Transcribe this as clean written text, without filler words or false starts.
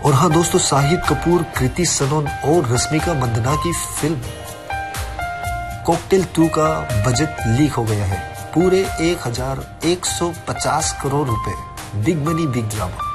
और हाँ दोस्तों, शाहिद कपूर, कृति सनोन और रश्मिका मंदाना की फिल्म कॉकटेल 2 का बजट लीक हो गया है। पूरे 1150 करोड़ रुपए। Big money big drama.